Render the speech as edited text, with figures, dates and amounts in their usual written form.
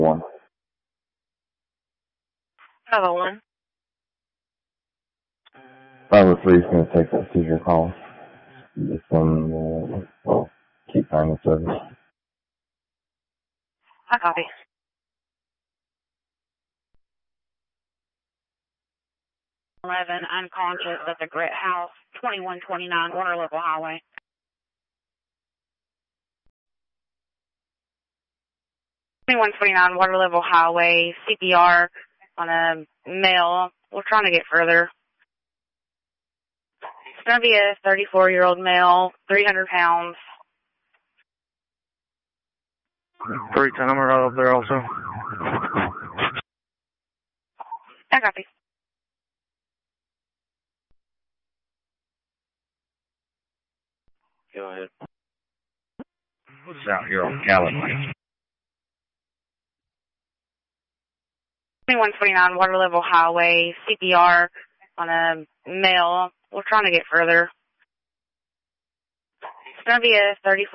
One. 501. 503 is going to take that seizure call. This one will keep trying the service. I copy. 11, unconscious at the Grit House, 2129 Water Level Highway. 2129 Water Level Highway, CPR on a male. We're trying to get further. It's going to be a 34-year-old male, 300 pounds. 310, I'm right up there also. I copy. Go ahead. What's out here on Galloway? 2129 Water Level Highway, CPR on a male. We're trying to get further. It's going to be a 34